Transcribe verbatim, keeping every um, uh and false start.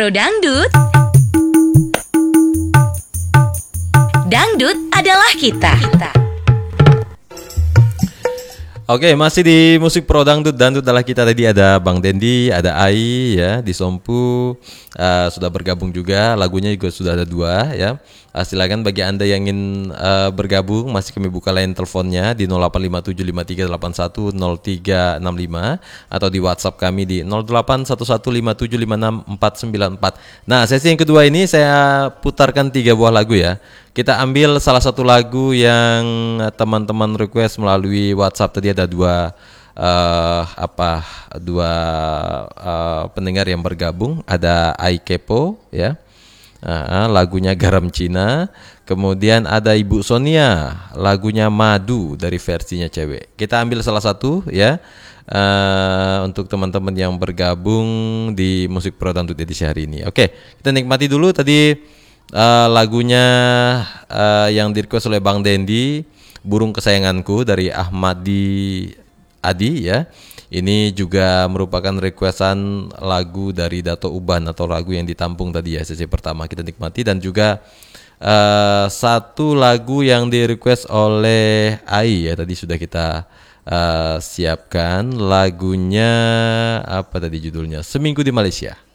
Pro Dangdut. Dangdut adalah kita. Oke, masih di musik Pro Dangdut. Dangdut adalah kita. Tadi ada Bang Dendi, ada Ai ya di Sompu, uh, sudah bergabung juga. Lagunya juga sudah ada dua ya. Uh, silakan bagi Anda yang ingin uh, bergabung, masih kami buka line teleponnya di nol delapan lima tujuh lima tiga delapan satu nol tiga enam lima atau di WhatsApp kami di nol delapan satu satu lima tujuh lima enam empat sembilan empat. Nah, sesi yang kedua ini saya putarkan tiga buah lagu ya. Kita ambil salah satu lagu yang teman-teman request melalui WhatsApp. Tadi ada dua uh, apa dua uh, pendengar yang bergabung. Ada Ai Kepo ya, uh, lagunya Garam Cina. Kemudian ada Ibu Sonia, lagunya Madu dari versinya cewek. Kita ambil salah satu ya, uh, untuk teman-teman yang bergabung di musik Pro Dangdut edisi hari ini. Oke, kita nikmati dulu tadi. Uh, lagunya uh, yang di-request oleh Bang Dendi, Burung Kesayanganku dari Ahmadi Adi ya. Ini juga merupakan requestan lagu dari Dato Uban atau lagu yang ditampung tadi ya, sesi pertama kita nikmati. Dan juga uh, satu lagu yang di-request oleh Ai ya, tadi sudah kita uh, siapkan. Lagunya apa tadi judulnya? Seminggu di Malaysia.